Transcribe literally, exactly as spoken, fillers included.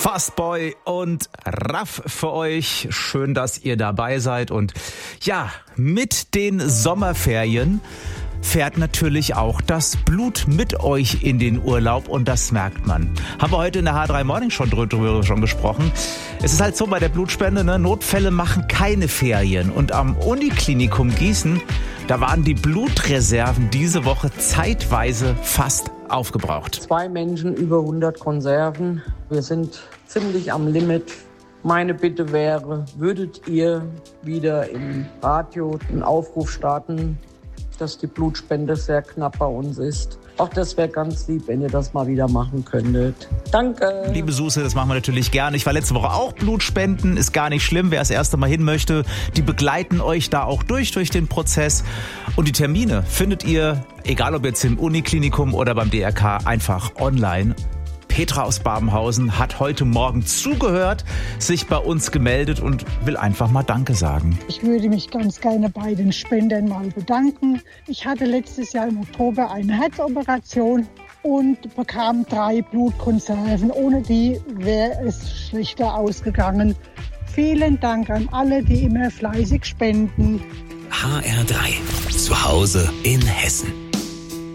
Fastboy und Raff für euch. Schön, dass ihr dabei seid. Und ja, mit den Sommerferien fährt natürlich auch das Blut mit euch in den Urlaub und das merkt man. Haben wir heute in der H drei Morning schon drüber schon gesprochen. Es ist halt so bei der Blutspende, ne? Notfälle machen keine Ferien. Und am Uniklinikum Gießen, da waren die Blutreserven diese Woche zeitweise fast aufgebraucht. Zwei Menschen, über hundert Konserven. Wir sind ziemlich am Limit. Meine Bitte wäre, würdet ihr wieder im Radio einen Aufruf starten, dass die Blutspende sehr knapp bei uns ist. Auch das wäre ganz lieb, wenn ihr das mal wieder machen könntet. Danke. Liebe Suse, das machen wir natürlich gerne. Ich war letzte Woche auch Blutspenden. Ist gar nicht schlimm, wer das erste Mal hin möchte. Die begleiten euch da auch durch, durch den Prozess. Und die Termine findet ihr, egal ob jetzt im Uniklinikum oder beim D R K, einfach online. Petra aus Babenhausen hat heute Morgen zugehört, sich bei uns gemeldet und will einfach mal Danke sagen. Ich würde mich ganz gerne bei den Spendern mal bedanken. Ich hatte letztes Jahr im Oktober eine Herzoperation und bekam drei Blutkonserven. Ohne die wäre es schlechter ausgegangen. Vielen Dank an alle, die immer fleißig spenden. H R drei. Zu Hause in Hessen.